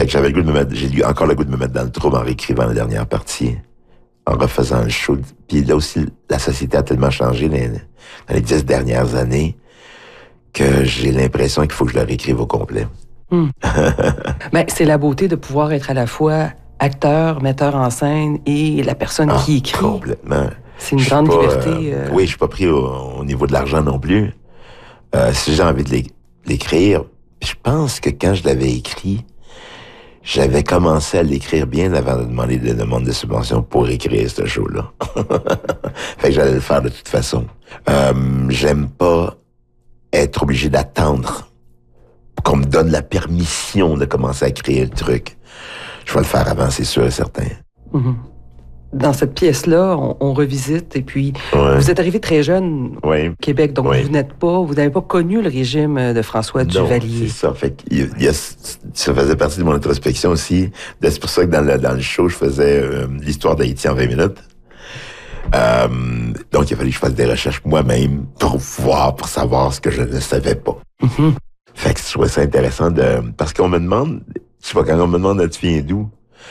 Fait que j'ai eu encore le goût de me mettre dans le trouble en réécrivant la dernière partie, en refaisant le show. Puis là aussi, la société a tellement changé dans les 10 dernières années que j'ai l'impression qu'il faut que je le réécrive au complet. Ben, c'est la beauté de pouvoir être à la fois acteur, metteur en scène et la personne qui écrit. Complètement. C'est une grande liberté. Oui, je suis pas pris au niveau de l'argent non plus. Si j'ai envie de l'écrire, je pense que quand je l'avais écrit, j'avais commencé à l'écrire bien avant de demander des demandes de subvention pour écrire ce show-là. Fait que j'allais le faire de toute façon. J'aime pas être obligé d'attendre qu'on me donne la permission de commencer à créer le truc. Je vais le faire avant, c'est sûr et certain. Mm-hmm. Dans cette pièce-là, on revisite, et puis vous êtes arrivé très jeune au Québec, donc vous n'avez pas connu le régime de François Duvalier. C'est ça. Fait ça faisait partie de mon introspection aussi. C'est pour ça que dans le show, je faisais l'histoire d'Haïti en 20 minutes. Donc, il a fallu que je fasse des recherches moi-même pour savoir ce que je ne savais pas. Mm-hmm. Fait que je trouvais ça intéressant parce qu'on me demande, je sais pas, quand on me demande tu viens d'où,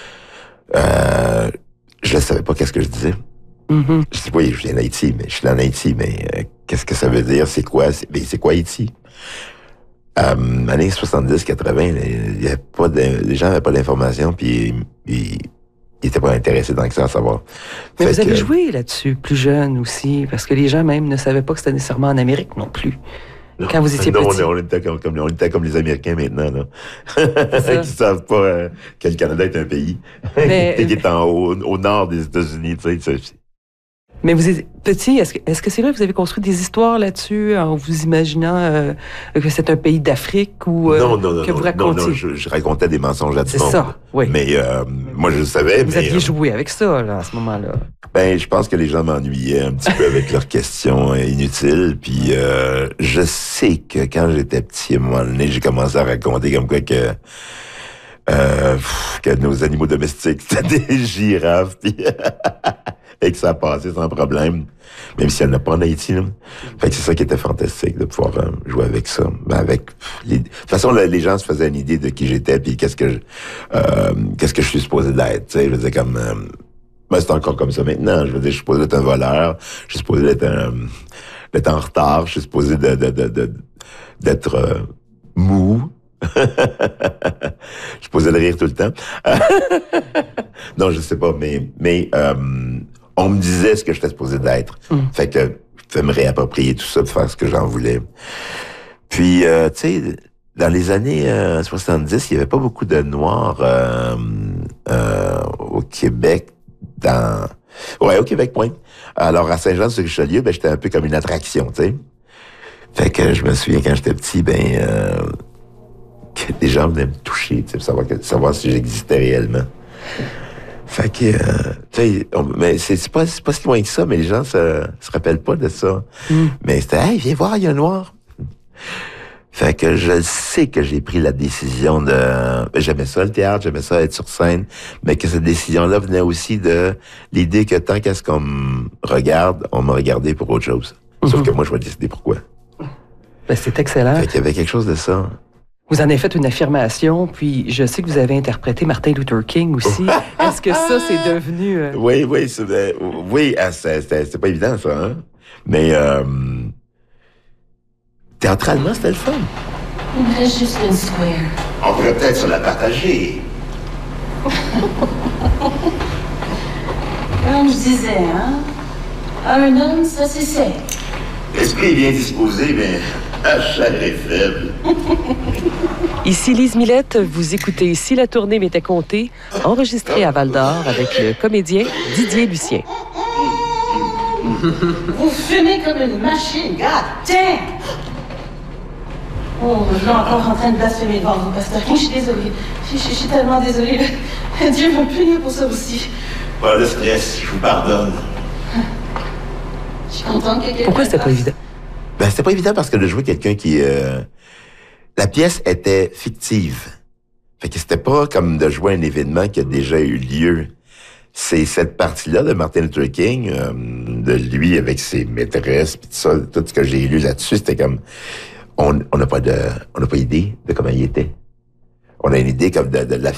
je ne savais pas qu'est-ce que je disais. Mm-hmm. Je dis, oui, je viens d'Haïti, mais je suis en Haïti, mais qu'est-ce que ça veut dire? C'est quoi Haïti? Années 70-80, les gens n'avaient pas d'informations, puis ils n'étaient pas intéressés dans ça à savoir. Mais vous avez joué là-dessus, plus jeune aussi, parce que les gens même ne savaient pas que c'était nécessairement en Amérique non plus. Quand vous étiez petit. On était comme les Américains maintenant, là. Qui savent pas que le Canada est un pays. Qui est au nord des États-Unis, tu sais. Mais vous êtes petit, est-ce que c'est vrai que vous avez construit des histoires là-dessus en vous imaginant que c'est un pays d'Afrique ou que vous racontiez? Non, je racontais des mensonges à tout le monde. C'est ça, oui. Mais moi, je le savais. Vous aviez joué avec ça, là, à ce moment-là. Ben, je pense que les gens m'ennuyaient un petit peu avec leurs questions inutiles. Puis je sais que quand j'étais petit, à un moment donné, j'ai commencé à raconter comme quoi que nos animaux domestiques, c'était des girafes. Puis et que ça passait sans problème, même si elle n'a pas en Haïti. Là. Fait que c'est ça qui était fantastique, de pouvoir jouer avec ça. Ben de toute façon, les gens se faisaient une idée de qui j'étais, puis qu'est-ce que je suis supposé d'être. Tu sais, je veux dire, comme... c'est encore comme ça maintenant. Je veux dire, je suis supposé d'être un voleur, je suis supposé d'être en retard, je suis supposé d'être mou. Je suis supposé de rire tout le temps. Non, je sais pas, mais on me disait ce que j'étais supposé d'être. Fait que je pouvais me réapproprier tout ça, de faire ce que j'en voulais. Puis, tu sais, dans les années 70, il y avait pas beaucoup de Noirs au Québec. Au Québec, point. Alors, à Saint-Jean-sur-Richelieu, j'étais un peu comme une attraction, tu sais. Fait que je me souviens, quand j'étais petit, que des gens venaient me toucher, tu sais, pour savoir si j'existais réellement. Fait que, tu sais, mais c'est pas si loin que ça, mais les gens se rappellent pas de ça. Mais c'était, hey, viens voir, il y a un noir. Fait que je sais que j'ai pris la décision j'aimais ça le théâtre, j'aimais ça être sur scène, mais que cette décision-là venait aussi de l'idée que tant qu'à ce qu'on me regarde, on m'a regardé pour autre chose. Sauf que moi, je vais décider pourquoi. Ben, c'est excellent. Fait qu'il y avait quelque chose de ça. Vous en avez fait une affirmation, puis je sais que vous avez interprété Martin Luther King aussi. Est-ce que ça, c'est devenu... Oui, c'était pas évident, ça, hein? Mais théâtralement, c'était le fun. Il me reste juste une square. On pourrait peut-être se la partager. Comme je disais, hein? Un homme, ça c'est sec. L'esprit est bien disposé, mais la chair est faible. Ici Lise Millette, vous écoutez Ici la tournée m'était comptée, enregistrée à Val-d'Or avec le comédien Didier Lucien. Vous fumez comme une machine, god damn! Oh, je suis encore en train de blasphémer devant vous, pasteur King. Je suis désolée. Je suis tellement désolée. Dieu va me punir pour ça aussi. Pas de stress, je vous pardonne. Je suis contente que quelqu'un... Pourquoi c'était pas évident? Ben, c'était pas évident parce que de jouer quelqu'un qui... La pièce était fictive. Fait que c'était pas comme de jouer un événement qui a déjà eu lieu. C'est cette partie-là de Martin Luther King, de lui avec ses maîtresses, pis tout ça, tout ce que j'ai lu là-dessus, c'était comme... On n'a pas idée de comment il était. On a une idée comme de la